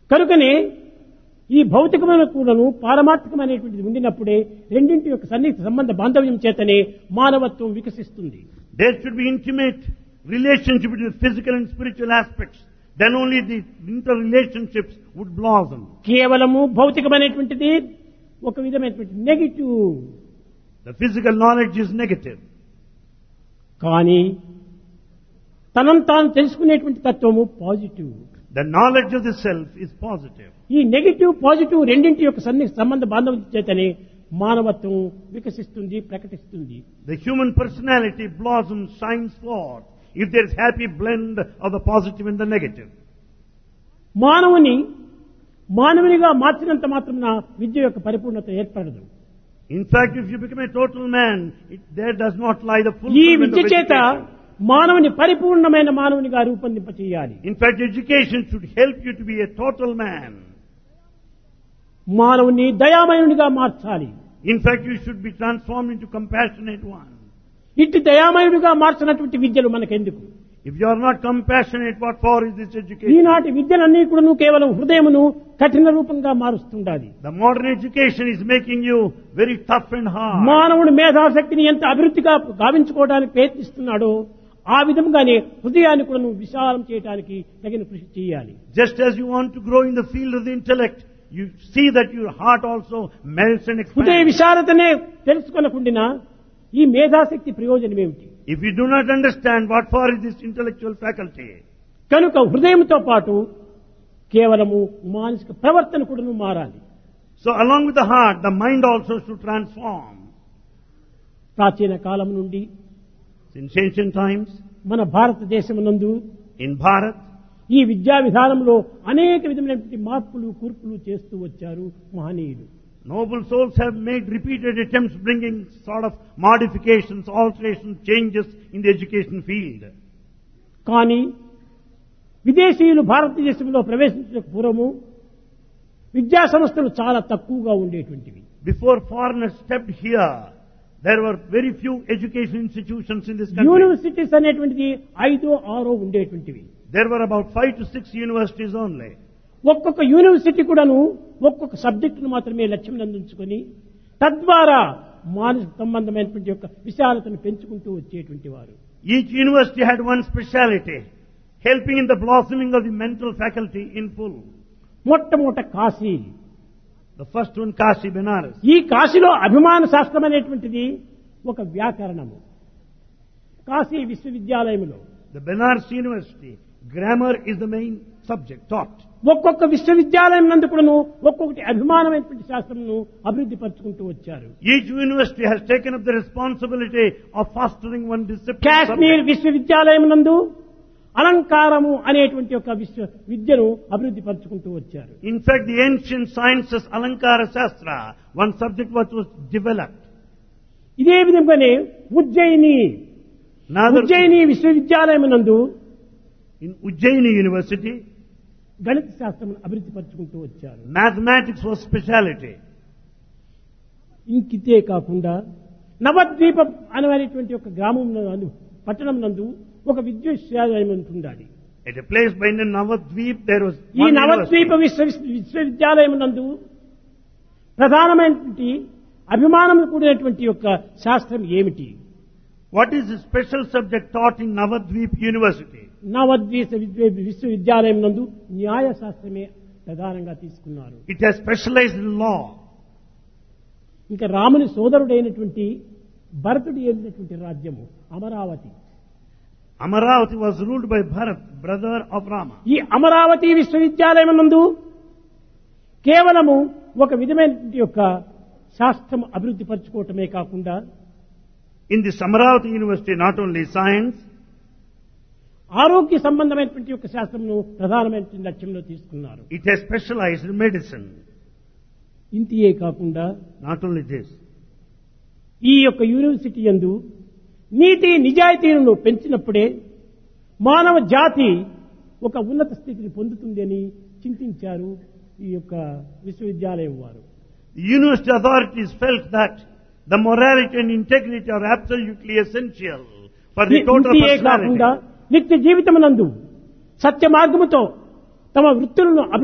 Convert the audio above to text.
కనుకనే ఈ భౌతికమైన కూడాను పారమార్థికమైనటువంటిది ఉండినప్పుడే రెండింటి యొక్క సన్నిహిత సంబంధ బాంధవ్యం చేతనే మానవత్వం వికసిస్తుంది. There should be intimate relationship between the physical and spiritual aspects. Then only the interrelationships would blossom. కేవలము భౌతికమైనటువంటిది ఒక విధమైనటువంటి negative. The physical knowledge is negative. కానీ తనను తాను తెలుసుకునేటువంటి తత్వము positive. The knowledge of the self is positive. ఈ negative positive రెండింటి యొక్క సన్నిహిత సంబంధ బాంధవ్యం చేతనే మానవత్వం వికసిస్తుంది, ప్రకటిస్తుంది. The human personality blossoms, shines forth if there is happy blend of the positive and the negative. మానవునిగా మార్చినంత మాత్రమున విద్య యొక్క పరిపూర్ణత ఏర్పడదు. In fact, if you become a total man, there does not lie the ఈ fulfillment of విద్య చేత education. మానవుని పరిపూర్ణమైన మానవునిగా రూపొందింప చేయాలి. In fact, education should help you to be a total man. మానవుని దయామయునిగా మార్చాలి. In fact, you should be transformed into compassionate one. ఇట్టి దయామయుడిగా మార్చినటువంటి విద్యలు మనకెందుకు? If you are not compassionate, what for is this education? ఈనాటి విద్యలన్నీ కూడా కేవలం హృదయమును కఠిన రూపంగా మారుస్తుండాలి. The modern education is making you very tough and hard. మానవుడు మేధాశక్తిని ఎంత అభివృద్ధిగా గావించుకోవడానికి ప్రయత్నిస్తున్నాడో ఆ విధంగానే హృదయాన్ని కూడా విశాలం చేయడానికి తగిన కృషి చేయాలి. Just as you want to grow in the field of the intellect, you see that your heart also melts and హృదయ expands. విశాలతనే తెలుసుకొనకుండా ఈ మేధాశక్తి ప్రయోజనం ఏమిటి? If you do not understand, what for is this intellectual faculty? కనుక హృదయంతో పాటు కేవలము మానసిక ప్రవర్తన కూడా మారాలి. So along with the heart, the mind also should transform. ప్రాచీన కాలం నుండి Since ancient times, మన భారతదేశమునందు in Bharat, ఈ విద్యా విధానంలో అనేక విధమైనటువంటి మార్పులు కూర్పులు చేస్తూ వచ్చారు మహనీయులు. noble souls have made repeated attempts bringing sort of modifications, alterations, changes in the education field. కానీ విదేశీయులు భారతదేశంలో ప్రవేశించిన పూర్వము విద్యా సంస్థలు చాలా తక్కువగా ఉండేటువంటివి. Before foreigners stepped here, there were very few education institutions in this country. Universities అనేటువంటిది 5-6 ఉండేటువంటివి. There were about 5 to 6 universities only. ఒక్కొక్క యూనివర్సిటీ కూడాను ఒక్కొక్క సబ్జెక్టును మాత్రమే లక్ష్యం అందించుకొని తద్వారా మానసిక సంబంధమైనటువంటి యొక్క విశాలతను పెంచుకుంటూ వచ్చేటువంటి వారు. Each university had one speciality, helping in the blossoming of the mental faculty in full. మొట్టమొదట Kashi. The first one, Kashi, Benares. ఈ కాశీలో అభిమాన శాస్త్రం అనేటువంటిది ఒక వ్యాకరణము. కాశీ విశ్వవిద్యాలయంలో The Benares University, grammar is the main subject taught. ఒక్కొక్క విశ్వవిద్యాలయం నందు కూడాను ఒక్కొక్కటి అభిమానమైనటువంటి శాస్త్రమును అభివృద్ధి పరుచుకుంటూ వచ్చారు. Each university has taken up the responsibility of fostering one discipline. Kashmir subject. విశ్వవిద్యాలయం నందు అలంకారము అనేటువంటి ఒక విద్యను అభివృద్ధి పరుచుకుంటూ వచ్చారు. In fact, the ancient sciences, Alankara Shastra, one subject was developed. ఇదే విధంగానే ఉజ్జయిని విశ్వవిద్యాలయం నందు In Ujjaini University, గణిత శాస్త్రం అభివృద్ధి పరుచుకుంటూ వచ్చారు. mathematics was speciality. ఇంకితే కాకుండా నవద్వీపం అనేటువంటి ఒక గ్రామం పట్టణం నందు ఒక విశ్వవిద్యాలయం ఉండాలి. At a place by the Navadvip, there was ఈ one నవద్వీప university. విశ్వవిద్యాలయం నందు ప్రధానమైనటువంటి అభిమానం కూడినటువంటి యొక్క శాస్త్రం ఏమిటి? What is the special subject taught in Navadvip University? నవద్వీప విశ్వవిద్యాలయం నందు న్యాయ శాస్త్రమే ప్రధానంగా తీసుకున్నారు. It has specialized in law. ఇంకా రాముని సోదరుడైనటువంటి భరతుడు ఏలినటువంటి రాజ్యము Amaravati. Amaravati was ruled by Bharat, brother of Rama. ఈ అమరావతి విశ్వవిద్యాలయం నందు కేవలము ఒక విధమైనటువంటి యొక్క శాస్త్రం అభివృద్ధి పరచుకోవటమే కాకుండా In this Amaravati University, not only science, ఆరోగ్య సంబంధమైనటువంటి యొక్క శాస్త్రంను ప్రధానమైనటువంటి లక్ష్యంలో తీసుకున్నారు. it has specialized in medicine. ఇంతియే కాకుండా Not only this, ఈ యొక్క యూనివర్సిటీ యందు నీతి నిజాయితీలను పెంచినప్పుడే మానవ జాతి ఒక ఉన్నత స్థితిని పొందుతుంది అని చింతించారు ఈ యొక్క విశ్వవిద్యాలయం వారు. the university authorities felt that the morality and integrity are absolutely essential for the total ఇంతియే కాకుండా personality. నిత్య జీవితమునందు సత్య మార్గముతో తమ వృత్తులను